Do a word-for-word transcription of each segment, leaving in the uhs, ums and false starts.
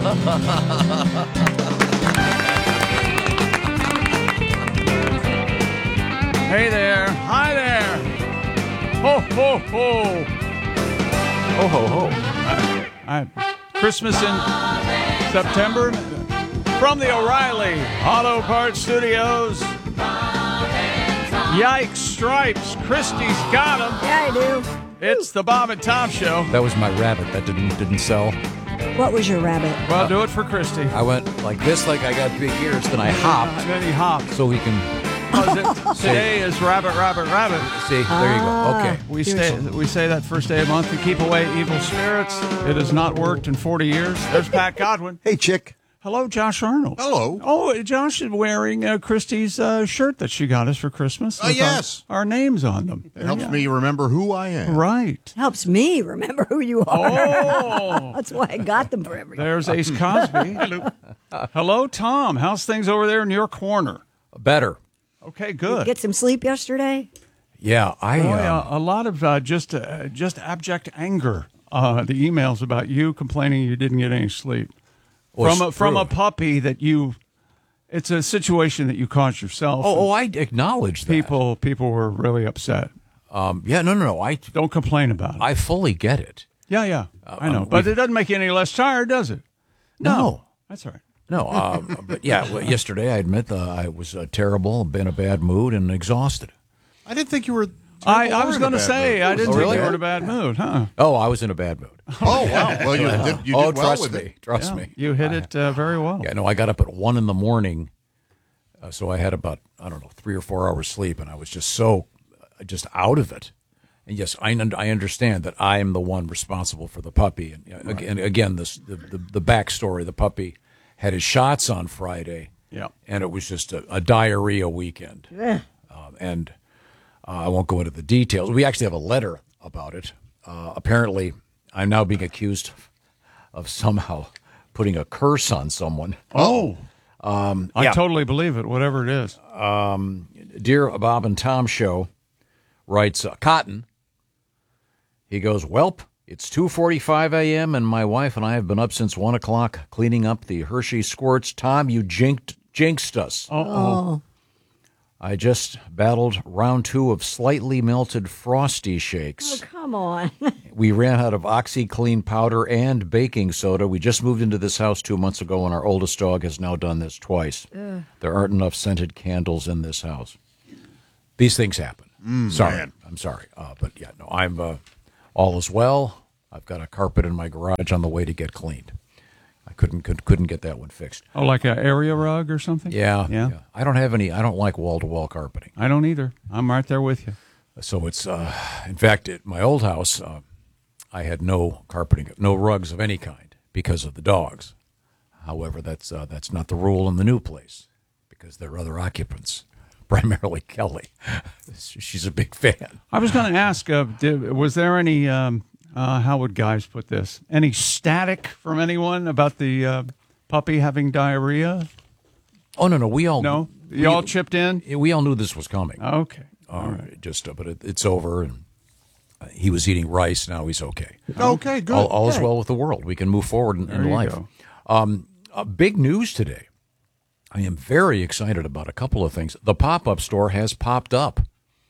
Hey there. Hi there. Ho, ho, ho. Ho, ho, ho. I, I, Christmas in September from the O'Reilly Auto Parts Studios. Yikes, stripes. Christy's got them. Yeah, I do. It's the Bob and Tom Show. That was my rabbit. That didn't didn't sell. What was your rabbit? Well, do it for Christy. I went like this, like I got big ears. Then I hopped Then he hopped. so we can Oh, is it- Today is rabbit, rabbit, rabbit. see. There you go. Okay. We stay, we say that first day of the month to keep away evil spirits. It has not worked in forty years. There's Pat Godwin. Hey, chick. Hello, Josh Arnold. Hello. Oh, Josh is wearing uh, Christy's uh, shirt that she got us for Christmas. Oh, with our- yes. Our, names on them. It helps Yeah. me remember who I am. Right. Helps me remember who you are. Oh, That's why I got them for everyone. there's Ace Cosby. Hello. Hello, Tom. How's things over there in your corner? Better. Okay, good. Get some sleep yesterday? Yeah, I. Boy, uh, uh, a lot of uh, just uh, just abject anger. Uh, the emails about you complaining you didn't get any sleep well, from a, it's from true. a puppy that you. It's a situation that you caused yourself. Oh, oh, I acknowledge that. people people were really upset. Um, yeah, no, no, no. I Don't complain about it. I fully get it. yeah, yeah, I know, um, but we've- it doesn't make you any less tired, does it? No. That's all right. No, um, but yeah, well, yesterday I admit that I was uh, terrible, been in a bad mood, and exhausted. I didn't think you were. I, terrible I or was in a going to bad say mood. I didn't Oh, think really? you were in a bad mood, huh? Oh, I was in a bad mood. Oh wow! Well, you did. You did oh, well trust with me, it. trust Yeah, me. you hit it uh, very well. Yeah, no, I got up at one in the morning, uh, so I had about I don't know three or four hours sleep, and I was just so uh, just out of it. And yes, I un- I understand that I am the one responsible for the puppy, and uh, again, again, this the, the the backstory: the puppy had his shots on Friday, Yeah. and it was just a, a diarrhea weekend. Um, and uh, I won't go into the details. We actually have a letter about it. Uh, apparently, I'm now being accused of somehow putting a curse on someone. Oh, Um, I yeah. totally believe it. Whatever it is. Dear Bob and Tom Show writes uh, Cotton. He goes, Welp, it's two forty-five a.m. and my wife and I have been up since one o'clock cleaning up the Hershey squirts. Tom, you jinked, jinxed us. Oh, I just battled round two of slightly melted Frosty Oh, shakes. come on. We ran out of OxyClean powder and baking soda. We just moved into this house two months ago, and our oldest dog has now done this twice. There aren't enough scented candles in this house. These things happen. sorry. man. I'm sorry. Uh, but, yeah, no, I'm uh, all is well. I've got a carpet in my garage on the way to get cleaned. I couldn't could, couldn't get that one fixed. oh, like an area rug or something? Yeah, yeah. I don't have any. I don't like wall-to-wall carpeting. I don't either. I'm right there with you. So it's, uh, in fact, at my old house, uh, I had no carpeting, no rugs of any kind because of the dogs. However, that's uh, that's not the rule in the new place because there are other occupants, primarily Kelly. She's a big fan. I was going to ask, uh, did, was there any, um, uh, how would guys put this, any static from anyone about the uh, puppy having diarrhea? Oh no, no, we all No? we, You all chipped in? we all knew this was coming. Okay. Uh, Just, uh, but it, it's over. And uh, he was eating rice. Now he's okay. Okay, good. All, all is Good. well with the world. We can move forward in, in There you life. go. Um, uh, big news today. I am very excited about a couple of things. The pop-up store has popped up.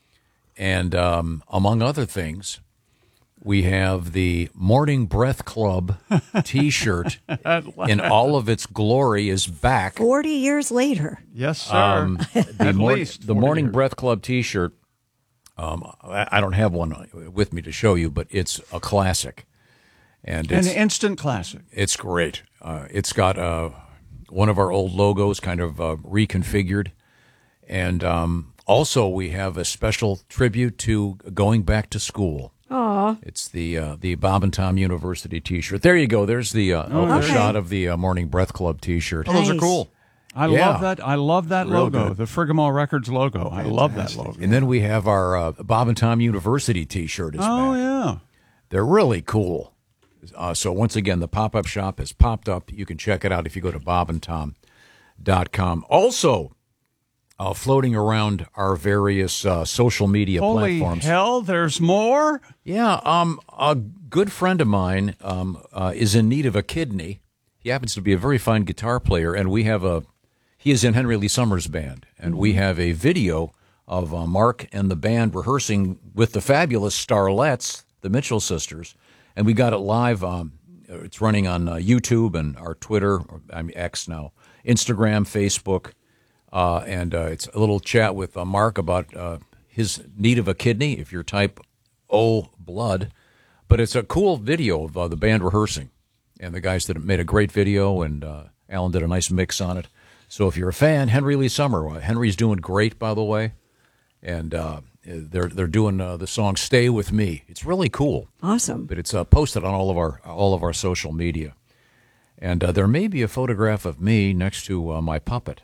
And um, among other things, we have the Morning Breath Club T-shirt in all of its glory is back. forty years later. Yes, sir. Um, the At mor- least the forty Morning years. Breath Club T-shirt. Um, I, I don't have one with me to show you, but it's a classic, and An it's instant classic. it's great. Uh, it's got uh, one of our old logos kind of uh, reconfigured, and um, also we have a special tribute to going back to school. Aw. It's the uh, the Bob and Tom University T-shirt. There you go. There's the uh, a Okay. shot of the uh, Morning Breath Club T-shirt. Oh, those are Nice. cool. I Yeah. love that. I love that Real logo, good. the Frigamall Records logo. I love that logo. And then we have our uh, Bob and Tom University T-shirt. Is Oh back. yeah. They're really cool. Uh, so once again, the pop-up shop has popped up. You can check it out if you go to bob and tom dot com. Also, uh, floating around our various uh, social media Holy platforms. hell! There's more. Yeah, um, a good friend of mine um, uh, is in need of a kidney. he happens to be a very fine guitar player, and we have a he is in Henry Lee Summers' band, and we have a video of uh, Mark and the band rehearsing with the fabulous Starlettes, the Mitchell sisters, and we got it live. Um, it's running on uh, YouTube and our Twitter, or I mean X now, Instagram, Facebook, uh, and uh, it's a little chat with uh, Mark about uh, his need of a kidney if you're type O blood. But it's a cool video of uh, the band rehearsing, and the guys that made a great video, and uh, Alan did a nice mix on it. So if you're a fan, Henry Lee Summer, uh, Henry's doing great, by the way, and uh, they're they're doing uh, the song "Stay with Me." It's really cool. Awesome. But it's uh, posted on all of our all of our social media, and uh, there may be a photograph of me next to uh, my puppet.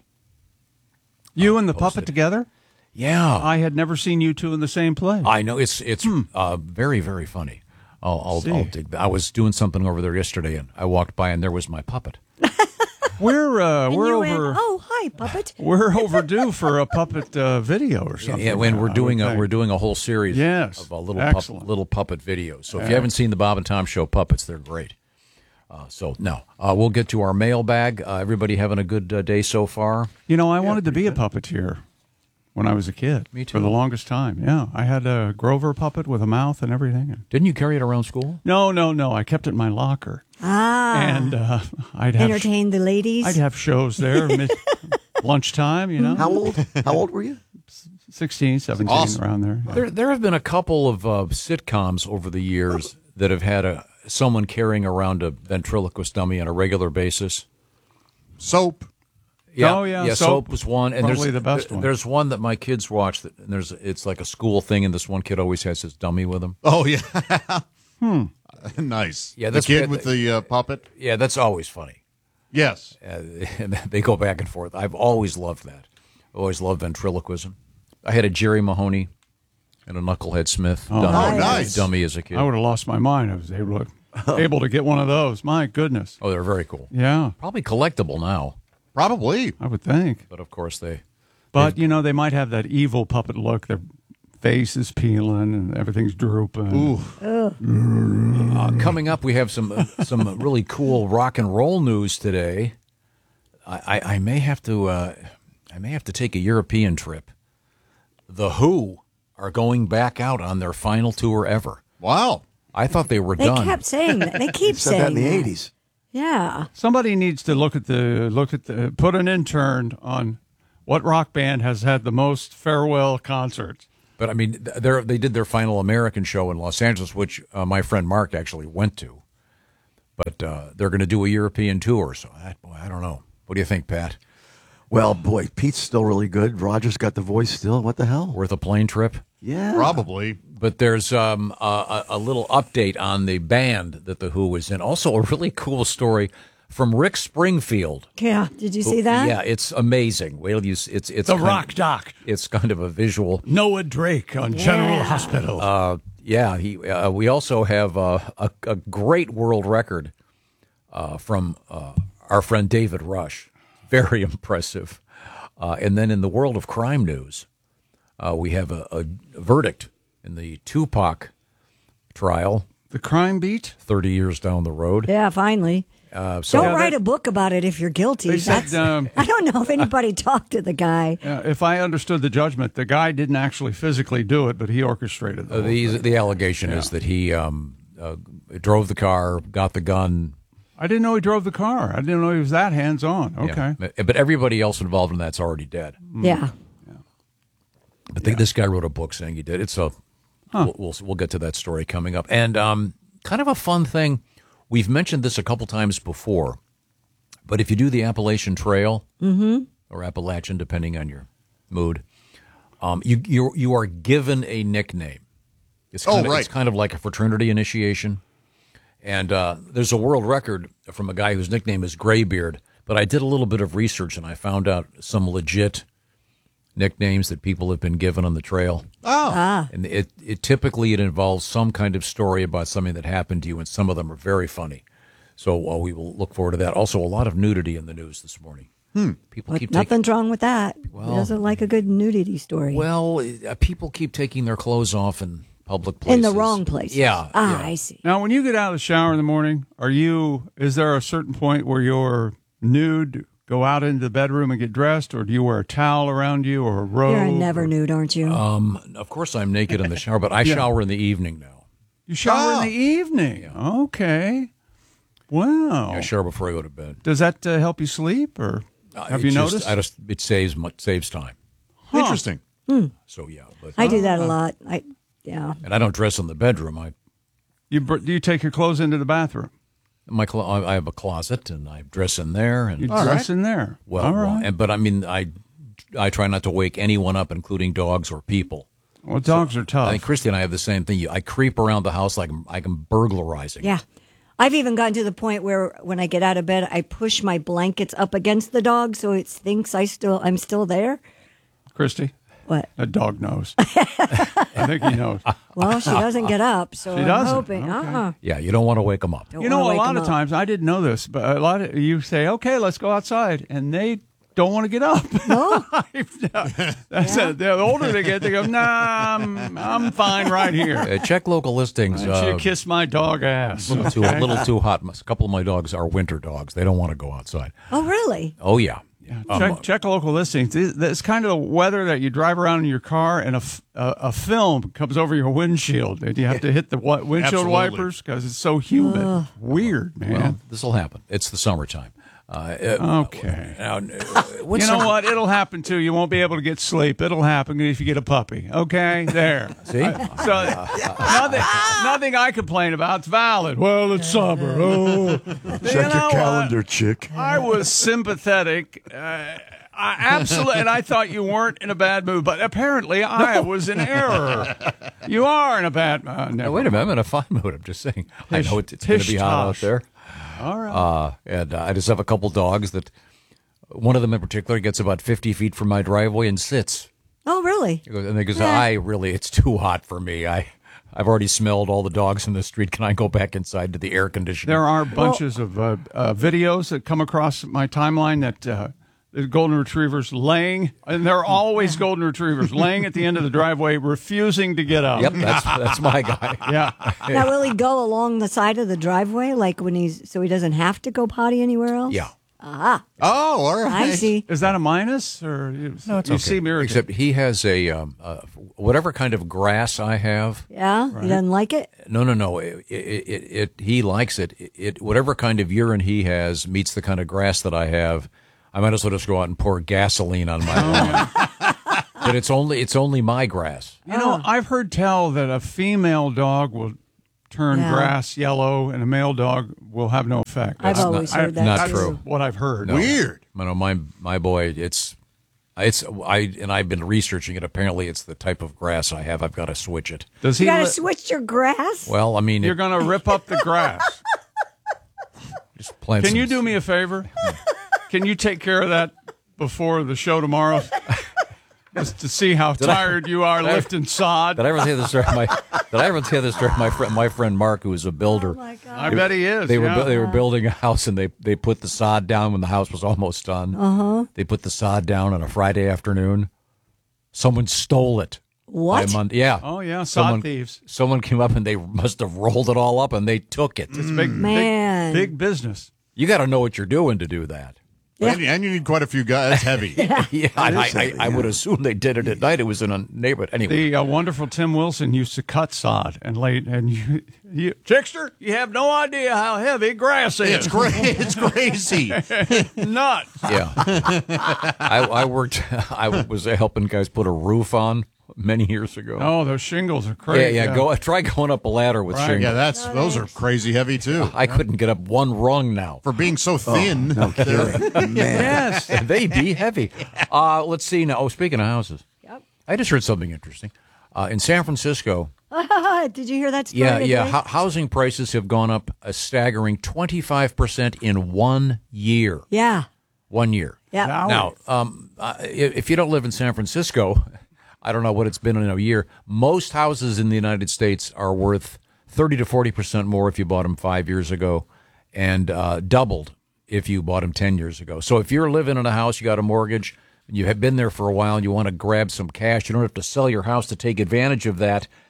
You and the posted. puppet together? Yeah, I had never seen you two in the same place. I know it's it's uh, very very funny. I'll I'll, See. I'll dig. I was doing something over there yesterday, and I walked by, and there was my puppet. We're uh, And we're you over. went, oh, hi, puppet. We're overdue for a puppet uh, video or something. Yeah, when now, we're I doing would a think. we're doing a whole series Yes. of uh, little Excellent. pup, little puppet videos. So if you haven't seen the Bob and Tom Show puppets, they're great. Uh, so no, uh, we'll get to our mailbag. Uh, everybody having a good uh, day so far? You know, I wanted to be a puppeteer when I was a kid. Me For too. the longest time, yeah. I had a Grover puppet with a mouth and everything. Didn't you carry it around school? No, no, no. I kept it in my locker, Ah, and uh, I'd have entertain the ladies. I'd have shows there mid- lunchtime. You know, How old? How old were you? sixteen, seventeen, Awesome. around there. There there have been a couple of uh, sitcoms over the years that have had a someone carrying around a ventriloquist dummy on a regular basis. Soap. Oh, yeah, yeah. Soap Soap was one, and probably there's the best one. There's one that my kids watch. That and there's it's like a school thing, and this one kid always has his dummy with him. Oh yeah. hmm. Nice. Yeah, the that's kid good. with the uh, puppet. Yeah, that's always funny. Yes. Uh, and they go back and forth. I've always loved that. Always loved ventriloquism. I had a Jerry Mahoney and a Knucklehead Smith dummy, Oh, nice. dummy as a kid. I would have lost my mind. I was able to, able to get one of those. My goodness. Oh, they're very cool. Yeah, Probably collectible now, Probably. I would think. but of course they. But, you know, they might have that evil puppet look. Their face is peeling and everything's drooping. Ooh. Uh, coming up, we have some uh, some really cool rock and roll news today. I, I, I may have to uh, I may have to take a European trip. The Who are going back out on their final tour ever. Wow. I thought they were They done. kept saying that. They keep Said saying that in the that. eighties. Yeah. Somebody needs to look at the look at the put an intern on what rock band has had the most farewell concerts. But I mean, they they did their final American show in Los Angeles, which uh, my friend Mark actually went to. But uh, they're going to do a European tour, so I, boy, I don't know. What do you think, Pat? Well, boy, Pete's still really good. Roger's got the voice still. What the hell? Worth a plane trip? Yeah. Probably. But there's um, a, a little update on the band that the Who was in. Also, a really cool story from Rick Springfield. Yeah. Did you see that? Yeah, it's amazing. Wait till you. s- It's it's The kind Rock of- Doc. It's kind of a visual. Noah Drake on General Yeah. Hospital. Uh, yeah, he. Uh, we also have uh, a, a great world record uh, from uh, our friend David Rush. Very impressive. Uh, and then in the world of crime news, uh, we have a, a verdict in the Tupac trial. the Crime Beat. Thirty years down the road. Yeah, finally. Uh, so Don't Yeah, write that- a book about it if you're guilty. They said, That's- um, I don't know if anybody talked to the guy. Uh, if I understood the judgment, the guy didn't actually physically do it, but he orchestrated the uh, whole the thing. the allegation is that he um, uh, drove the car, got the gun. I didn't know he drove the car. I didn't know he was that hands on. Okay. Yeah. But everybody else involved in that's already dead. Yeah. But the, this guy wrote a book saying he did. It's a we'll, we'll we'll get to that story coming up. And um, kind of a fun thing. We've mentioned this a couple times before, but if you do the Appalachian Trail or Appalachian, depending on your mood, um, you you you are given a nickname. It's Oh, kind of, right. It's kind of like a fraternity initiation. And uh, there's a world record from a guy whose nickname is Graybeard. But I did a little bit of research and I found out some legit nicknames that people have been given on the trail. Oh. And it, it typically it involves some kind of story about something that happened to you, and some of them are very funny. So uh, we will look forward to that. Also, a lot of nudity in the news this morning. Hmm. People But keep taking. nothing's wrong with that. Well- He doesn't like a good nudity story. Well, uh, people keep taking their clothes off and public places. In the wrong place. Yeah. Ah, yeah. I see. Now, when you get out of the shower in the morning, are you? Is there a certain point where you're nude, go out into the bedroom and get dressed, or do you wear a towel around you or a robe? You're never nude, aren't you? Um, of course, I'm naked in the shower, but I Yeah. shower in the evening now. You shower Oh. in the evening. Okay. Wow. I shower before I go to bed. Does that uh, help you sleep, or Uh, have it you just- noticed? I just it saves mu- saves time. Interesting. So yeah, but I do that a lot. I yeah. and I don't dress in the bedroom. I you br- do you take your clothes into the bathroom? my clo- I I have a closet and I dress in there and You dress in there. well, All well, right. and but I mean I I try not to wake anyone up, including dogs or people. Well, dogs are I tough. think Christy and I have the same thing. You- I creep around the house like I'm, like I'm burglarizing. Yeah. I've even gotten to the point where when I get out of bed, I push my blankets up against the dog so it thinks I still I'm still there. Christy, What? that dog knows. I think he knows. Well, she doesn't get up, so She I'm doesn't? hoping. Okay. Uh-uh. Yeah, you don't want to wake them up. Don't You know, wanna a wake lot 'em of up. times I didn't know this, but a lot of you say, "Okay, let's go outside," and they don't want to get up. No? That's it. The older they get, they go, "Nah, I'm, I'm fine right here." Uh, check local listings. She Uh, kiss my dog ass. a little too, a little too hot. A couple of my dogs are winter dogs. They don't want to go outside. Oh, really? Oh yeah. Um, check, check local listings. It's it's kind of the weather that you drive around in your car and a, f- a, a film comes over your windshield and you have to hit the wi- windshield Absolutely. wipers because it's so humid. Weird, man. Well, this will happen. It's the summertime. Uh, uh, Okay. Now, uh, what's You know some- what? It'll happen too. You won't be able to get sleep. It'll happen if you get a puppy. Okay, there. See? So nothing, nothing I complain about. It's valid. Well, it's summer. Oh, Check your calendar, chick. I was sympathetic. Uh, I absolutely, and I thought you weren't in a bad mood, but apparently I was in error. You are in a bad mood. Uh, Now, never wait a minute. I'm mind. in a fine mood. I'm just saying. I Tish- know it's, it's going to be hot out tish-tosh. there. All right. Uh, and uh, I just have a couple dogs that, one of them in particular, gets about fifty feet from my driveway and sits. Oh, really? He goes- And they goes, I really, it's too hot for me. I, I've already smelled all the dogs in the street. Can I go back inside to the air conditioning? There are bunches of uh, uh, videos that come across my timeline that uh, the golden retrievers laying, and there are always golden retrievers laying at the end of the driveway, refusing to get up. Yep, that's that's my guy. Yeah. Now, will he go along the side of the driveway, like when he's so he doesn't have to go potty anywhere else? Yeah. Ah, Oh, all right. I see. Is that a minus or you, No, it's you okay. seem irritated? Except he has a um, uh, whatever kind of grass I have. Yeah, he doesn't like it. No, no, no. It, it, it, it he likes it. it. It whatever kind of urine he has meets the kind of grass that I have. I might as well just go out and pour gasoline on my lawn. But it's only it's only my grass. You know, I've heard tell that a female dog will turn Yeah. grass yellow and a male dog will have no effect. I've That's always not, heard that not that's true. what I've heard. Weird. You know, my my boy, it's it's I and I've been researching it. Apparently, it's the type of grass I have. I've got to switch it. Does You he? got to li- switch your grass. Well, I mean, You're it, going to rip up the grass. just plant Can some- you do me a favor? Can you take care of that before the show tomorrow? Just to see how tired you are lifting sod. Did I ever tell you the story? of My, did I ever tell you the story? of My friend, my friend Mark, who was a builder. Oh my God. I bet he is. They were yeah. bu- they were building a house and they, they put the sod down when the house was almost done. Uh-huh. They put the sod down on a Friday afternoon. Someone stole it. What? by Monday. Yeah. Oh, yeah, sod someone, thieves. Someone came up and they must have rolled it all up and they took it. It's big, Man. big, big business. You got to know what you're doing to do that. And, and you need quite a few guys. That's heavy. Yeah, I, I, I would assume they did it at night. It was in a neighborhood. Anyway, The uh, wonderful Tim Wilson used to cut sod and lay and you, you, Chickster, you have no idea how heavy grass is. It's great. It's crazy. Nuts. yeah. I, I worked. I was helping guys put a roof on many years ago. Oh, those shingles are yeah, crazy. yeah, Go try going up a ladder with Right. shingles. Yeah, that's those are crazy heavy too. I couldn't get up one rung now. For being so thin. No kidding. Man. Yes. They be heavy. Uh, let's see now. Oh, speaking of houses, Yep. I just heard something interesting. Uh, in San Francisco, Did you hear that story? yeah, yeah, today? ho- housing prices have gone up a staggering twenty-five percent in one year. yeah. One year. Yeah. Now- Now, um, uh, if if you don't live in San Francisco, I don't know what it's been in a year. Most houses in the United States are worth thirty to forty percent more if you bought them five years ago, and uh, doubled if you bought them ten years ago. So if you're living in a house, you got a mortgage, and you have been there for a while, and you want to grab some cash, you don't have to sell your house to take advantage of that.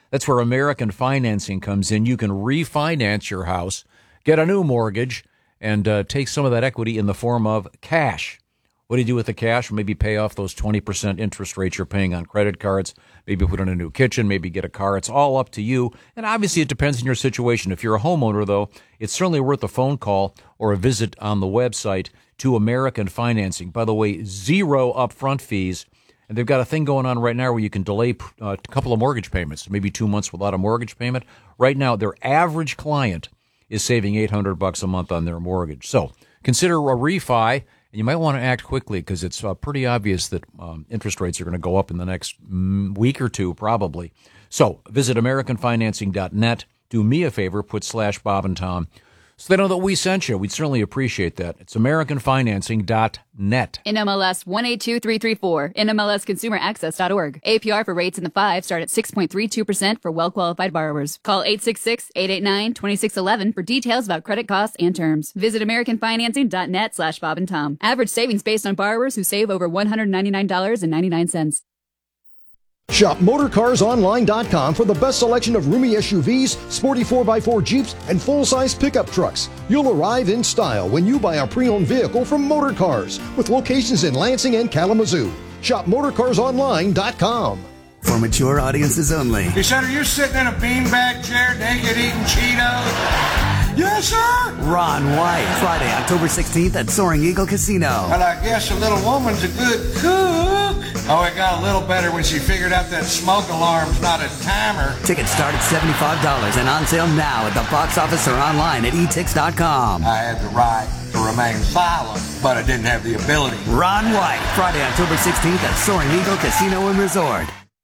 That's where American Financing comes in. You can refinance your house, get a new mortgage, and uh, take some of that equity in the form of cash. What do you do with the cash? Maybe pay off those twenty percent interest rates you're paying on credit cards. Maybe put in a new kitchen. Maybe get a car. It's all up to you. And obviously, it depends on your situation. If you're a homeowner, though, it's certainly worth a phone call or a visit on the website to American Financing. By the way, zero upfront fees. And they've got a thing going on right now where you can delay uh, a couple of mortgage payments, maybe two months without a mortgage payment. Right now, their average client is saving eight hundred bucks a month on their mortgage. So consider a refi. And you might want to act quickly because it's uh, pretty obvious that um, interest rates are going to go up in the next mm, week or two, probably. So visit American Financing dot net. Do me a favor, put slash Bob and Tom so they know that we sent you. We'd certainly appreciate that. It's American Financing dot net. N M L S one eight two three three four. N M L S Consumer Access dot org. A P R for rates in the five start at six point three two percent for well-qualified borrowers. Call eight six six, eight eight nine, two six one one for details about credit costs and terms. Visit American Financing dot net slash Bob and Tom. Average savings based on borrowers who save over one hundred ninety-nine dollars and ninety-nine cents. Shop motorcars online dot com for the best selection of roomy S U Vs, sporty four by four Jeeps, and full-size pickup trucks. You'll arrive in style when you buy a pre-owned vehicle from Motorcars, with locations in Lansing and Kalamazoo. Shop motorcars online dot com. For mature audiences only. He said, are you sitting in a beanbag chair naked eating Cheetos? Yes, sir. Ron White, Friday, October sixteenth at Soaring Eagle Casino. Well, I guess a little woman's a good cook. Oh, it got a little better when she figured out that smoke alarm's not a timer. Tickets start at seventy-five dollars and on sale now at the box office or online at e tix dot com. I had the right to remain silent, but I didn't have the ability. Ron White, Friday, October sixteenth at Soaring Eagle Casino and Resort.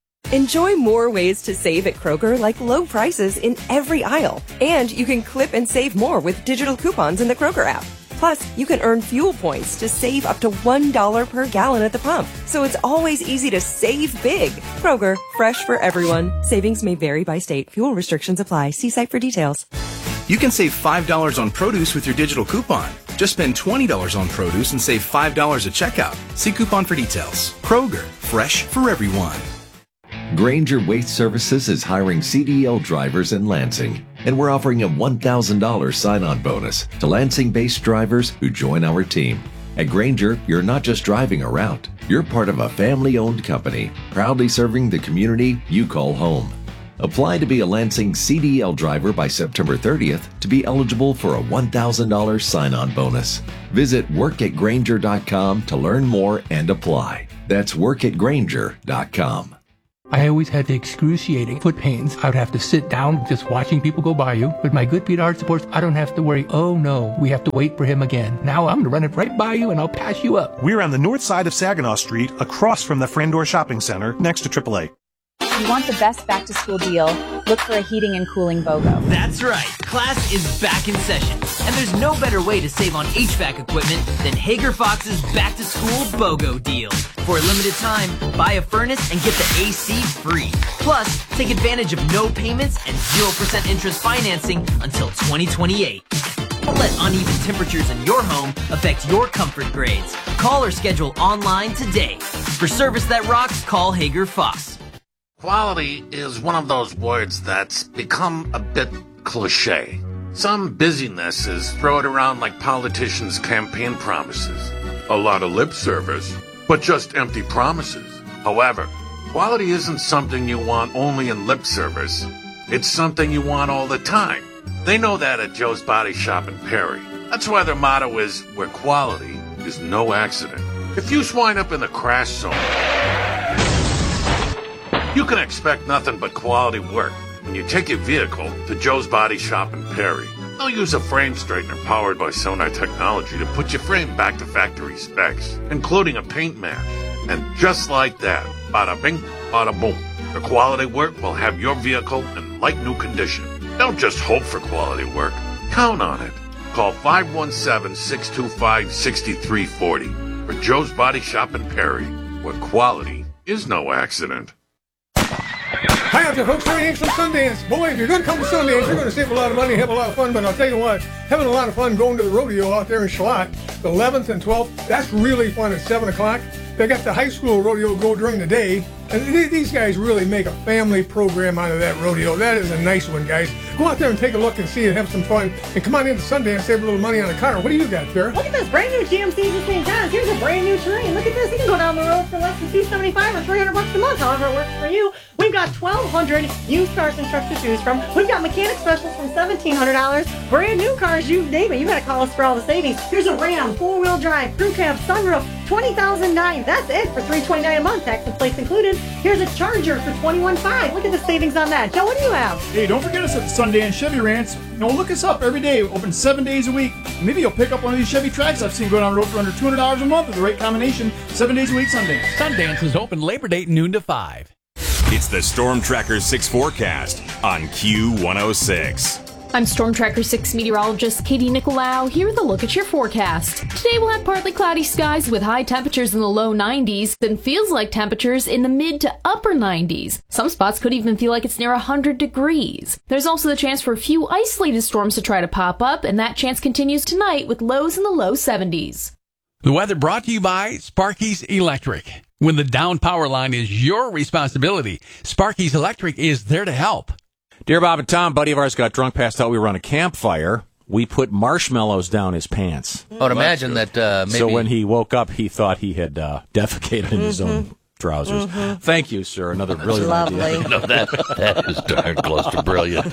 Enjoy more ways to save at Kroger, like low prices in every aisle. And you can clip and save more with digital coupons in the Kroger app. Plus, you can earn fuel points to save up to one dollar per gallon at the pump. So it's always easy to save big. Kroger, fresh for everyone. Savings may vary by state. Fuel restrictions apply. See site for details. You can save five dollars on produce with your digital coupon. Just spend twenty dollars on produce and save five dollars at checkout. See coupon for details. Kroger, fresh for everyone. Grainger Waste Services is hiring C D L drivers in Lansing, and we're offering a one thousand dollars sign-on bonus to Lansing-based drivers who join our team. At Grainger, you're not just driving around. You're part of a family-owned company, proudly serving the community you call home. Apply to be a Lansing C D L driver by September thirtieth to be eligible for a one thousand dollars sign-on bonus. Visit work at grainger dot com to learn more and apply. That's work at grainger dot com. I always had the excruciating foot pains. I would have to sit down just watching people go by you. With my good Pete Art supports, I don't have to worry, oh no, we have to wait for him again. Now I'm going to run it right by you and I'll pass you up. We're on the north side of Saginaw Street, across from the Frandor Shopping Center, next to triple A. If you want the best back-to-school deal, look for a heating and cooling BOGO. That's right. Class is back in session. And there's no better way to save on H V A C equipment than Hager Fox's back-to-school BOGO deal. For a limited time, buy a furnace and get the A C free. Plus, take advantage of no payments and zero percent interest financing until twenty twenty-eight. Don't let uneven temperatures in your home affect your comfort grades. Call or schedule online today. For service that rocks, call Hager Fox. Quality is one of those words that's become a bit cliche. Some busynesses throw it around like politicians' campaign promises. A lot of lip service, but just empty promises. However, quality isn't something you want only in lip service. It's something you want all the time. They know that at Joe's Body Shop in Perry. That's why their motto is, where quality is no accident. If you wind up in the crash zone, you can expect nothing but quality work when you take your vehicle to Joe's Body Shop in Perry. They'll use a frame straightener powered by Sonar technology to put your frame back to factory specs, including a paint match. And just like that, bada bing, bada boom, the quality work will have your vehicle in like new condition. Don't just hope for quality work. Count on it. Call five one seven, six two five, six three four zero for Joe's Body Shop in Perry, where quality is no accident. Hi out there, folks. Terry Hanks from Sundance. Boy, if you're going to come to Sundance, you're going to save a lot of money and have a lot of fun. But I'll tell you what, having a lot of fun going to the rodeo out there in Schlott, the eleventh and twelfth, that's really fun at seven o'clock. They got the high school rodeo go during the day, and th- these guys really make a family program out of that rodeo. That is a nice one, guys. Go out there and take a look and see and have some fun. And come on in to Sunday and save a little money on a car. What do you got, Tara? Look at this brand new G M C at Saint John's. Here's a brand new terrain. Look at this. You can go down the road for less than two seventy-five or three hundred bucks a month, however it works for you. We've got twelve hundred used cars and trucks to choose from. We've got mechanic specials from seventeen hundred dollars. Brand new cars, you name it. You gotta call us for all the savings. Here's a Ram, four-wheel drive, crew cab, sunroof, twenty thousand nine. That's it for three hundred twenty-nine dollars a month, tax and plates included. Here's a Charger for twenty-one five. Look at the savings on that. Joe, what do you have? Hey, don't forget us at the Sundance Chevy Ranch. You know, look us up every day. Open seven days a week. Maybe you'll pick up one of these Chevy tracks I've seen go down the road for under two hundred dollars a month with the right combination. Seven days a week, Sundance. Sundance is open Labor Day noon to five. It's the Storm Tracker six forecast on Q one oh six. I'm Storm Tracker six meteorologist Katie Nicolau. Here with a look at your forecast. Today we'll have partly cloudy skies with high temperatures in the low nineties, then feels like temperatures in the mid to upper nineties. Some spots could even feel like it's near one hundred degrees. There's also the chance for a few isolated storms to try to pop up, and that chance continues tonight with lows in the low seventies. The weather brought to you by Sparky's Electric. When the down power line is your responsibility, Sparky's Electric is there to help. Dear Bob and Tom, buddy of ours got drunk, passed out. We were on a campfire. We put marshmallows down his pants. I would imagine that uh, maybe... So when he woke up, he thought he had uh, defecated in his own trousers. Mm-hmm. Thank you, sir. Another brilliant lovely. idea. No, that, that is darn close to brilliant.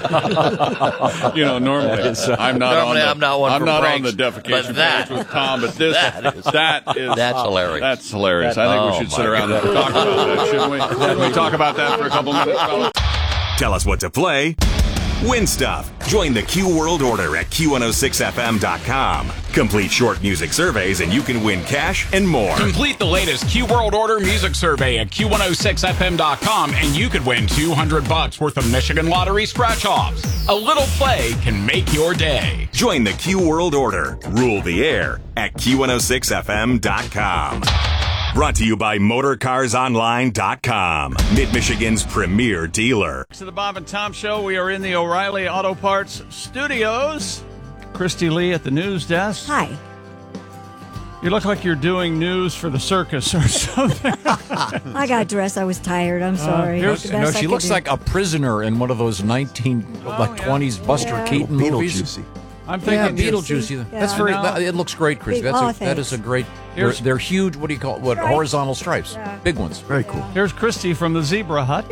You know, normally Is, uh, I'm not normally on the, I'm not one I'm for not breaks, on the defecation but that- page with Tom, but this that is- that is that's hilarious. That's hilarious. I think Oh, we should sit my around and talk about that, shouldn't we? Can we talk about that for a couple minutes, fellas? Tell us what to play. Win stuff. Join the Q World Order at Q one oh six F M dot com. Complete short music surveys and you can win cash and more. Complete the latest Q World Order music survey at Q one oh six F M dot com and you could win two hundred bucks worth of Michigan Lottery scratch-offs. A little play can make your day. Join the Q World Order. Rule the air at Q one oh six F M dot com. Brought to you by Motor Cars Online dot com, Mid-Michigan's premier dealer. To the Bob and Tom Show, we are in the O'Reilly Auto Parts studios. Christy Lee at the news desk. Hi. You look like you're doing news for the circus or something. I got dressed. I was tired. I'm sorry. here's- The No, best I she could looks do. like a prisoner in one of those nineteen like twenties Buster Yeah. Keaton movies. Beetlejuicy. I'm Yeah, thinking Beetlejuicy. Yeah. That's very. I know. That, it looks great, Chris. Big- That's oh, a, that is thanks. a great. They're, Here's- they're huge. What do you call it? What Stripes. horizontal stripes? Yeah. Big ones. Very cool. Here's Christy from the Zebra Hut.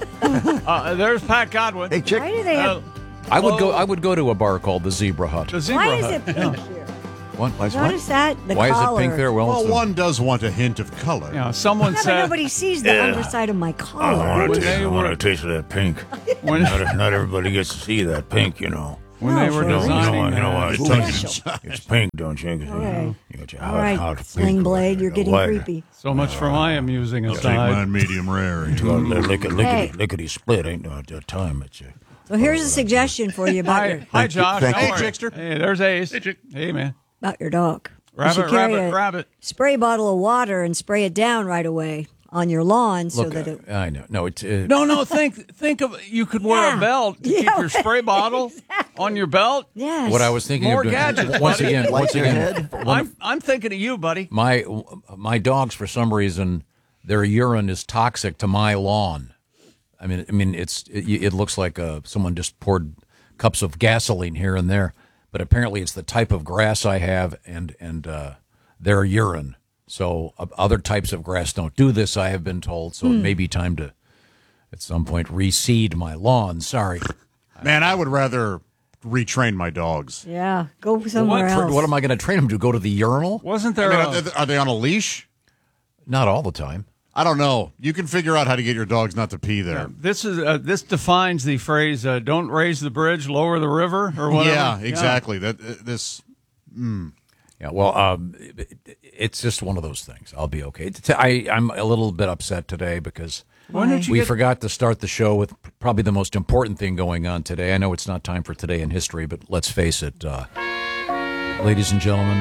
uh, there's Pat Godwin. Hey, chick. Why do they have? Uh, I would go. Hello. I would go to a bar called the Zebra Hut. the Zebra Why is Hut. it pink here? What? Why's what? Notice that the Why collar. is it pink there? Well, Well, it's a- one does want a hint of color. Yeah, someone Yeah, but said nobody sees the Yeah. underside of my I collar. want When to they taste, I want were- a taste of that pink. when, Not, not everybody gets to see that pink, you know. when No, they were for You know, you know, designing what- you know that. what? It's, Special. it's pink, don't you? 'Cause, you know, Okay. you got your All hot, right, hot Sling pink Blade, you're your getting white. creepy. So much for my amusing I'll take aside. mine medium rare. It's got li- lickety, lickety, Hey. lickety split. Ain't no at that time. It's uh, So here's a suggestion for you about your Hi, hi, Josh. Thank How you. are Hey, Chickster. Hey, there's Ace. Hey, Chick. Hey, man. about your dog. You Rabbit, should carry rabbit, a rabbit. spray bottle of water and spray it down right away on your lawn so Look, that it. I know. No, it's. Uh, No, no. Think, think of you could wear Yeah. a belt to Yeah, keep your spray bottle on your belt. Yes. What I was thinking More of doing. gadgets, once buddy. again, Light once your again, head. one of- I'm, I'm thinking of you, buddy. my my dogs for some reason their urine is toxic to my lawn. I mean, I mean it's it, it looks like uh, someone just poured cups of gasoline here and there, but apparently it's the type of grass I have and and uh, their urine. So uh, other types of grass don't do this, I have been told. So it may be time to at some point reseed my lawn. Sorry. Man, I would rather retrain my dogs. Yeah, go somewhere What, else. what am I going to train them to? Go to the urinal? Wasn't I there? mean, a, are, they, are they on a leash? Not all the time. I don't know. You can figure out how to get your dogs not to pee there. this is uh, this defines the phrase uh, "Don't raise the bridge, lower the river" or whatever. Yeah, exactly. That uh, this. Mm. Yeah, well, um, it, it's just one of those things. I'll be okay. T- I, I'm a little bit upset today because Why didn't you we get- forgot to start the show with probably the most important thing going on today. I know it's not time for Today in History, but let's face it, uh, ladies and gentlemen,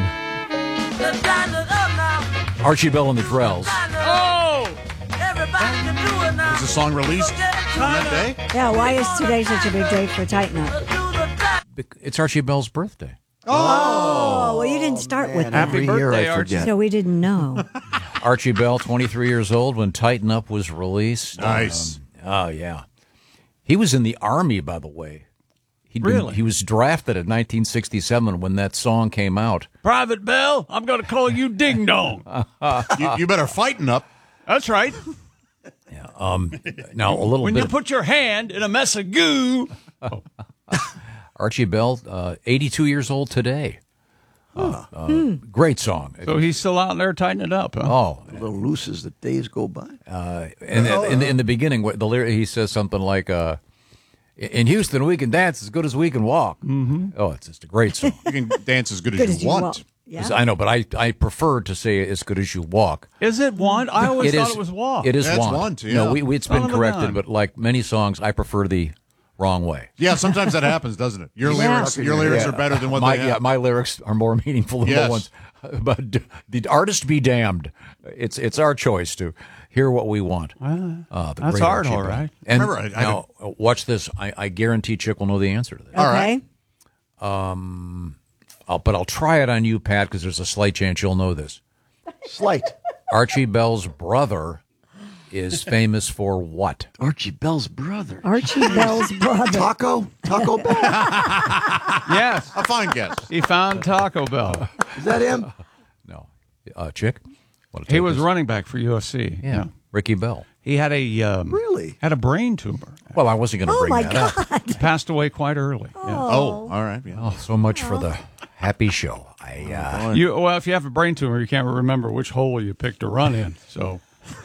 Archie Bell and the Drells. Oh, Was the song released on that day? Yeah, why is today such a big day for Tighten Up? It's Archie Bell's birthday. Oh, well, you didn't start with that. happy birthday, Archie. So we didn't know. Archie Bell, twenty-three years old when Tighten Up was released. Nice. Um, oh, yeah. He was in the Army, by the way. He'd been- Really? he was drafted in nineteen sixty-seven when that song came out. Private Bell, I'm going to call you Ding Dong. you, you better fighten up. That's right. Um, now, a little When bit. you put your hand in a mess of goo. Archie Bell, uh, eighty-two years old today. Uh, uh, Hmm. Great song. So he's still out there tightening it up, huh? Oh, A little loose as the days go by. Uh, and in the, in the beginning, what the lyric, he says something like, uh, "In Houston, we can dance as good as we can walk." Mm-hmm. Oh, it's just a great song. You can dance as good, Good as as you you want. want. Yeah. I know, but I, I prefer to say as good as you walk. Is it want? I always It thought is- it was walk. It is That's want. want, yeah. No, we, we, it's been Son of a corrected, gun. but like many songs, I prefer the wrong way. Yeah, sometimes that happens, doesn't it? Your Yeah. lyrics, your lyrics Yeah. are better than what my, they have. Yeah, my lyrics are more meaningful than Yes. the ones. But d- the artist be damned. It's it's our choice to hear what we want. Uh, the that's great hard, Archie all Bell. right. And Remember, I- I now, uh, watch this. I, I guarantee Chick will know the answer to this. All right. Okay. Um, I'll, but I'll try it on you, Pat, because there's a slight chance you'll know this. Slight. Archie Bell's brother is famous for what? Archie Bell's brother. Archie Bell's brother. Taco? Taco Bell? Yes. A fine guess. He found Taco Bell. Is that him? No. Uh, Chick? Wanna He take was this? running back for U F C. Yeah. Ricky Bell. He had a um, Really? had a brain tumor. Well, I wasn't going to Oh bring my that up. God. He passed away quite early. Yeah. Oh, all right. Yeah. Oh, so much for the happy show. I uh, You well, if you have a brain tumor, you can't remember which hole you picked to run in. So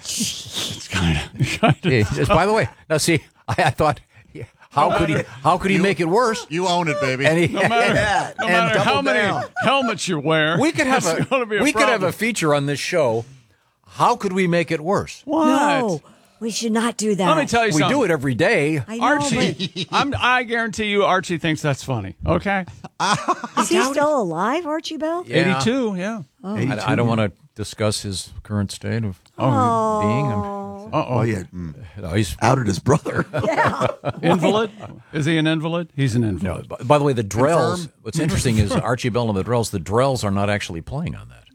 it's kind of. Kind Hey, just- by the way, now see, I, I thought, how could he? How could he make it worse? You own it, baby. And he, No matter, Yeah, no and matter how double many down. helmets you wear, we could have it's a, gonna be a we could have problem. a feature on this show. How could we make it worse? What? No, we should not do that. Let me tell you We something. do it every day. I know, Archie, I'm, I guarantee you, Archie thinks that's funny. Okay, but is he still alive, Archie Bell? Yeah. eighty-two. Yeah. Oh. I, I don't want to discuss his current state of Oh. being. Uh Oh, oh. yeah. No, he's Outed his brother. Yeah. Invalid? Is he an invalid? He's an no. invalid. By, by the way, the Drells. Confirm. What's interesting is Archie Bell and the Drells. The Drells are not actually playing on that.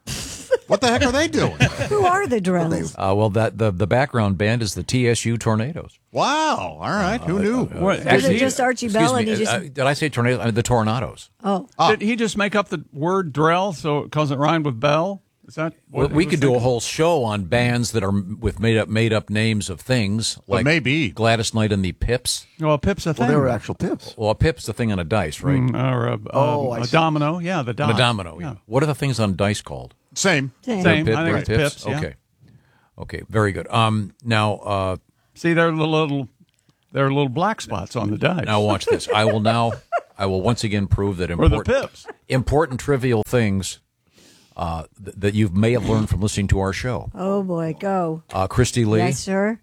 What the heck are they doing? Who are the Drells? Uh, well, that the the background band is the T S U Tornadoes. Wow. All right. Who knew? What, Is actually, it just Archie Excuse Bell me, and he just? uh, did I say tornadoes? I mean, the Tornadoes. oh, did he just make up the word Drell so because it rhymed with Bell? Is that We, what he we was could do a thinking? whole show on bands that are m- with made up made up names of things, like maybe. Gladys Knight and the Pips. Well, Pip's a thing. Well, they were actual pips. Well, a Pip's the thing on a dice, right? Mm, or a, Oh, um, I a see. domino. Yeah, the On dom- a domino. Yeah. What are the things on dice called? Same. same. Same. Pip- I think they're it's Pips? Pips, yeah. Okay. Okay. Very good. Um. Now. Uh. See, there are the little, there are little black spots on the dice. Now watch this. I will now. I will once again prove that Or the important Pips. important trivial things uh, th- that you may have learned from listening to our show. Oh boy, go. Uh, Christy Lee. Yes, sir.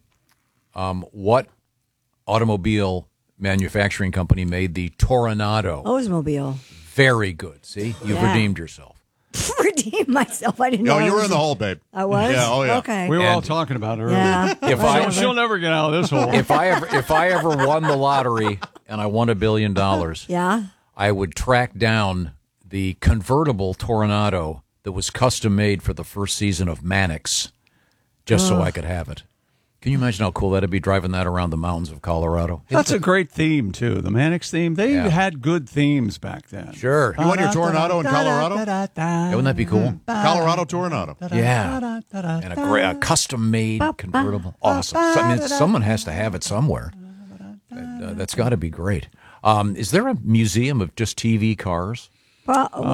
Um. What automobile manufacturing company made the Toronado? Oldsmobile. Very good. See, you've Yeah. redeemed yourself. Redeem myself. I didn't know. Oh, you I were was- in the hole, babe. I was. Yeah. Oh, yeah. Okay. We were all And- talking about her. Yeah. If I- she'll, she'll never get out of this hole. If I ever if I ever won the lottery and I won a billion dollars, Yeah. I would track down the convertible Toronado that was custom made for the first season of Mannix, just so Ugh. I could have it. Can you imagine how cool that'd be driving that around the mountains of Colorado? That's a great theme too. The Mannix theme. They Yeah. had good themes back then. Sure. You won your Toronado in Colorado? Yeah, wouldn't that be cool? Colorado Toronado. Yeah. And a, great, a custom-made convertible. Awesome. So, I mean, someone has to have it somewhere. And, uh, that's got to be great. Um, is there a museum of just T V cars? Well, Uh,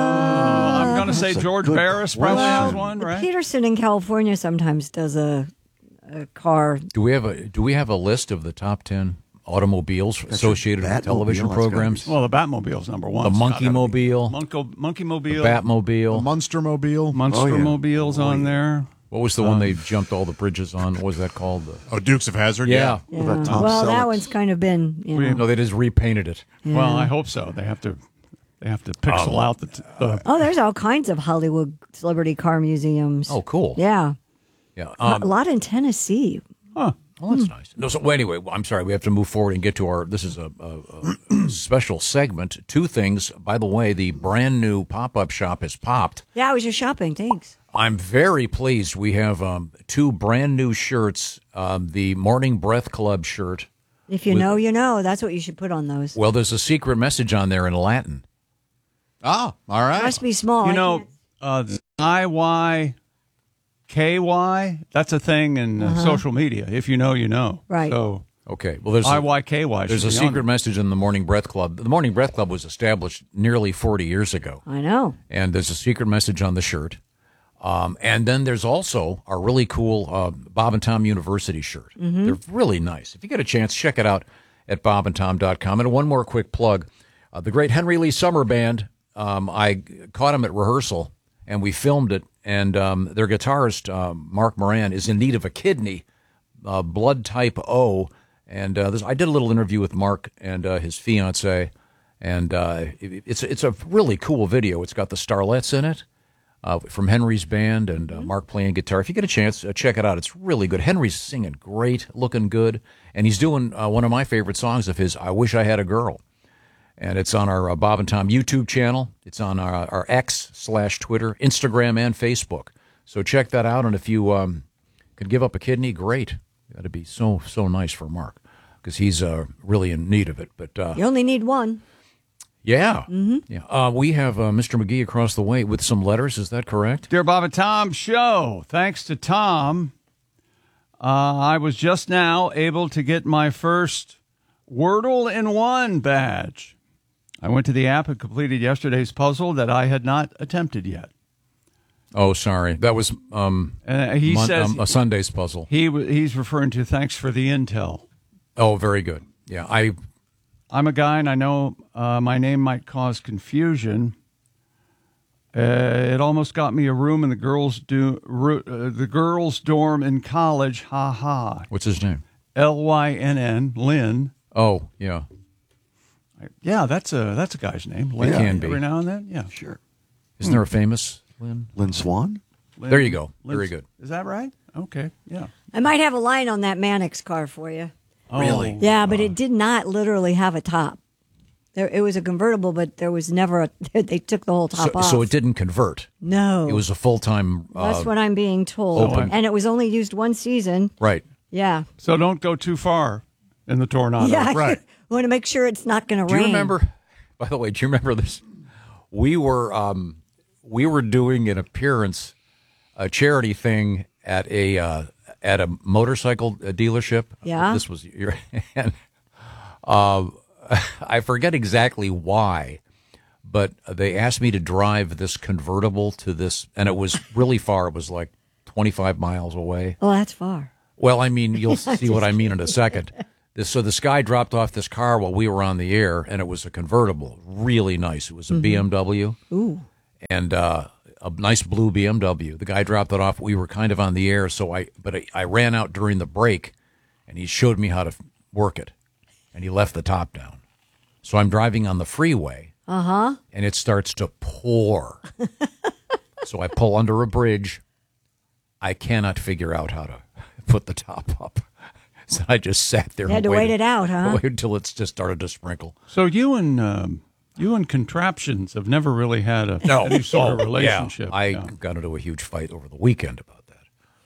I'm going to say That's a George good Barris probably has question. one, right? Peterson in California sometimes does a, a car. Do we have a Do we have a list of the top ten automobiles associated with Batmobile, television that's gotta programs? Well, the Batmobile's number one. The It's Monkey gotta be- Mobile, Monkey, Monkey Mobile. the Batmobile. The Munster Mobile. Monster Oh, yeah. Mobile's on there. What was the one they jumped all the bridges on? What was that called? The- Oh, Dukes of Hazzard. Yeah. Yeah. about Tom Well, that Selleck? one's kind of been, you know. No, they just repainted it. Yeah. Well, I hope so. They have to. They have to pixel Um, out the. T- the Oh, there's all kinds of Hollywood celebrity car museums. Oh, cool. Yeah. Yeah. a Um, lot in Tennessee. huh. Oh, that's nice. No, so well, anyway, I'm sorry. We have to move forward and get to our. This is a, a, a special segment. Two things. By the way, the brand new pop-up shop has popped. Yeah, I was just shopping. Thanks. I'm very pleased. We have um, two brand new shirts. Um, the Morning Breath Club shirt. If you with- know, you know. That's what you should put on those. Well, there's a secret message on there in Latin. Ah, all right. Must be small. You I know, can't- uh, I Y K Y, that's a thing in uh, Uh-huh. social media. If you know, you know. Right. So, Okay. Well, there's a- I Y K Y. There's a should be on secret it. message in the Morning Breath Club. The Morning Breath Club was established nearly forty years ago. I know. And there's a secret message on the shirt. Um, and then there's also a really cool uh, Bob and Tom University shirt. Mhm. They're really nice. If you get a chance, check it out at bob and tom dot com. And one more quick plug. Uh, the great Henry Lee Summer Band, um, I caught him at rehearsal, and we filmed it. And um, their guitarist, um, Mark Moran, is in need of a kidney, uh, blood type O. And uh, this, I did a little interview with Mark and uh, his fiancée. And uh, it, it's, it's a really cool video. It's got the Starlets in it. Uh, from Henry's band and uh, Mark playing guitar. If you get a chance, uh, check it out. It's really good. Henry's singing great, looking good, and he's doing uh, one of my favorite songs of his, I Wish I Had a Girl. And it's on our uh, Bob and Tom YouTube channel. It's on our, our X slash Twitter, Instagram, and Facebook. So check that out, and if you um, could give up a kidney, great. That'd be so, so nice for Mark, because he's uh, really in need of it. But uh, You only need one. yeah, Mm-hmm. yeah. Uh, we have uh, Mister McGee across the way with some letters. Is that correct? Dear Bob and Tom Show, thanks to Tom, uh, I was just now able to get my first Wordle in One badge. I went to the app and completed yesterday's puzzle that I had not attempted yet. Oh, sorry. That was um, Uh, he Mon- says um, a Sunday's puzzle. He w- he's referring to thanks for the intel. Oh, very good. Yeah, I. I'm a guy, and I know uh, my name might cause confusion. Uh, it almost got me a room in the girls' do ro- uh, the girls' dorm in college. Ha ha. What's his name? L Y N N. Lynn. Oh, yeah. Yeah, that's a that's a guy's name. It Lynn. can be. Every now and then. Yeah, sure. Isn't there a famous Lynn? Lynn Swan? Lynn- There you go. Lynn- Very good. Is that right? Okay. Yeah. I might have a line on that Mannix car for you. Really? Yeah, but it did not literally have a top. There, it was a convertible, but there was never a. They took the whole top So, off. so it didn't convert. No. It was a full time. Uh, That's what I'm being told, open. and it was only used one season. Right. Yeah. So don't go too far in the tornado. Yeah. Right. Want to make sure it's not going to Do rain. you remember? By the way, do you remember this? We were um, we were doing an appearance, a charity thing at a uh, at a motorcycle dealership. Yeah. This was your and uh, I forget exactly why, but they asked me to drive this convertible to this, and it was really far. It was like twenty-five miles away. Oh, that's far. Well, I mean, you'll see what I mean in a second. This, so this guy dropped off this car while we were on the air, and it was a convertible, really nice. It was a Mhm. B M W, Ooh. and uh, a nice blue B M W. The guy dropped it off. We were kind of on the air, so I, but I, I ran out during the break, and he showed me how to f- work it, and he left the top down. So I'm driving on the freeway, Uh huh. and it starts to pour. So I pull under a bridge. I cannot figure out how to put the top up. So I just sat there You had and to wait waited, it out, huh? waited until it just started to sprinkle. So you and um, you and contraptions have never really had a any sort of Oh, relationship. Yeah. I Yeah. got into a huge fight over the weekend about that.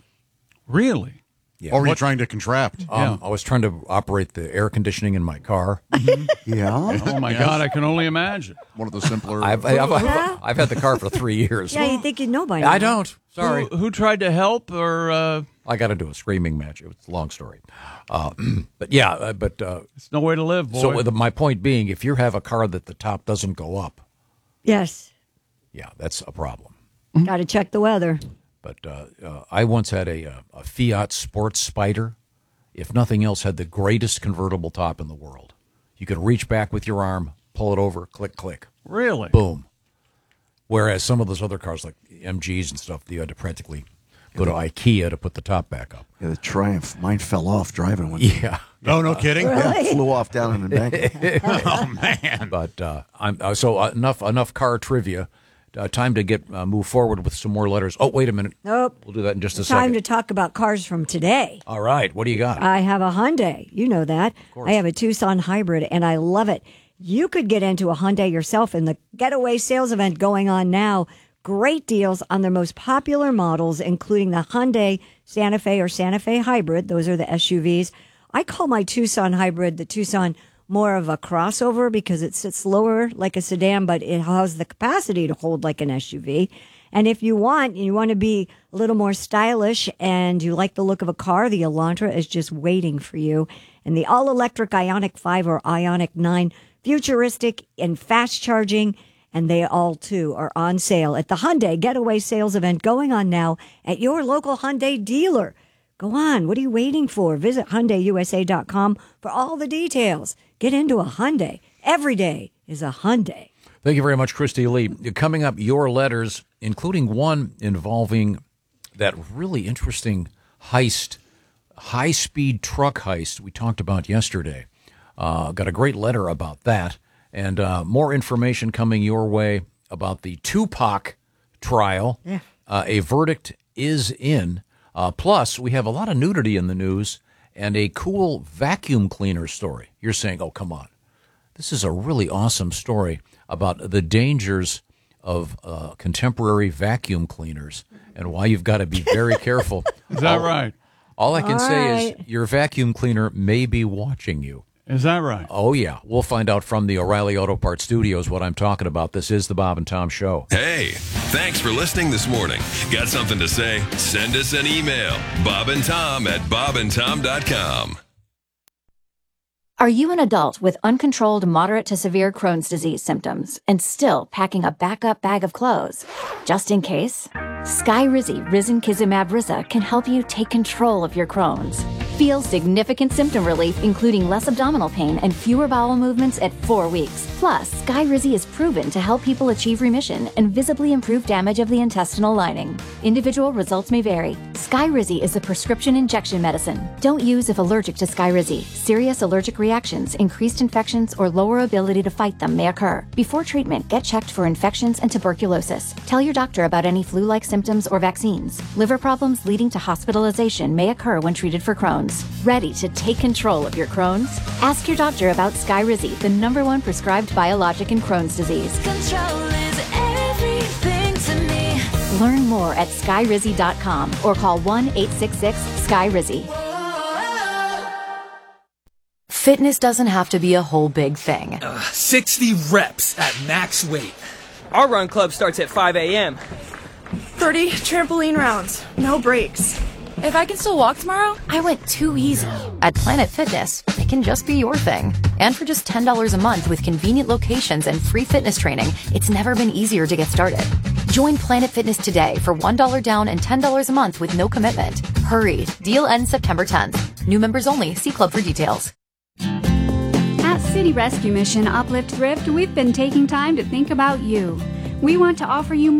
Really? Yeah. Or were you What- trying to contract? Um, I was trying to operate the air conditioning in my car. Yeah. Oh my God! I can only imagine. One of the simpler. I've, I've, I've, Yeah. I've had the car for three years. Yeah, you think you'd know by now. I don't. Sorry. Who, who tried to help or? Uh, I got into a screaming match. It's a long story. Uh, but yeah, uh, but uh, it's no way to live, boy. so the, my point being, if you have a car that the top doesn't go up, Yes. yeah, that's a problem. Got to check the weather. But uh, uh, I once had a, uh, a Fiat Sports Spider. If nothing else, had the greatest convertible top in the world. You could reach back with your arm, pull it over, click, click. Really? Boom. Whereas some of those other cars, like M Gs and stuff, you had to practically go to IKEA to put the top back up. Yeah, the Triumph. Mine fell off driving one. Yeah. Oh, no kidding. Yeah, Really? it flew off down in the bank. Oh man! But uh, I'm uh, so uh, enough enough car trivia. uh, time to get uh, move forward with some more letters. Oh, wait a minute. Nope. We'll do that in just a Time second. to talk about cars from today. All right. What do you got? I have a Hyundai. You know that. I have a Tucson hybrid, and I love it. You could get into a Hyundai yourself in the Getaway sales event going on now. Great deals on their most popular models, including the Hyundai Santa Fe or Santa Fe Hybrid. Those are the S U Vs. I call my Tucson hybrid the Tucson more of a crossover because it sits lower like a sedan, but it has the capacity to hold like an S U V. And if you want, you want to be a little more stylish and you like the look of a car, the Elantra is just waiting for you. And the all-electric Ioniq five or Ioniq nine, futuristic and fast charging, and they all, too, are on sale at the Hyundai Getaway sales event going on now at your local Hyundai dealer. Go on. What are you waiting for? Visit Hyundai U S A dot com for all the details. Get into a Hyundai. Every day is a Hyundai. Thank you very much, Christy Lee. Coming up, your letters, including one involving that really interesting heist, high-speed truck heist we talked about yesterday. Uh, got a great letter about that. And uh, more information coming your way about the Tupac trial. Yeah. Uh, a verdict is in. Uh, plus, we have a lot of nudity in the news and a cool vacuum cleaner story. You're saying, oh, come on. This is a really awesome story about the dangers of uh, contemporary vacuum cleaners and why you've got to be very careful. Is that all, right? All I can All say right. is your vacuum cleaner may be watching you. Is that right? Oh, yeah. We'll find out from the O'Reilly Auto Parts Studios what I'm talking about. This is the Bob and Tom Show. Hey, thanks for listening this morning. Got something to say? Send us an email. Bob and Tom at bob and tom dot com. Are you an adult with uncontrolled moderate to severe Crohn's disease symptoms and still packing a backup bag of clothes? Just in case? Skyrizi Risankizumab Riza can help you take control of your Crohn's. Feel significant symptom relief, including less abdominal pain and fewer bowel movements at four weeks. Plus, Skyrizi is proven to help people achieve remission and visibly improve damage of the intestinal lining. Individual results may vary. Skyrizi is a prescription injection medicine. Don't use if allergic to Skyrizi. Serious allergic reactions, increased infections, or lower ability to fight them may occur. Before treatment, get checked for infections and tuberculosis. Tell your doctor about any flu-like symptoms or vaccines. Liver problems leading to hospitalization may occur when treated for Crohn's. Ready to take control of your Crohn's? Ask your doctor about Skyrizi, the number one prescribed biologic in Crohn's disease. Control is everything to me. Learn more at skyrizi dot com or call one eight six six skyrizi. Fitness doesn't have to be a whole big thing. Uh, sixty reps at max weight. Our run club starts at five a.m. thirty trampoline rounds, no breaks. If I can still walk tomorrow, I went too easy. At Planet Fitness, it can just be your thing. And for just ten dollars a month with convenient locations and free fitness training, it's never been easier to get started. Join Planet Fitness today for one dollar down and ten dollars a month with no commitment. Hurry, deal ends September tenth. New members only. See club for details. At City Rescue Mission Uplift Thrift, we've been taking time to think about you. We want to offer you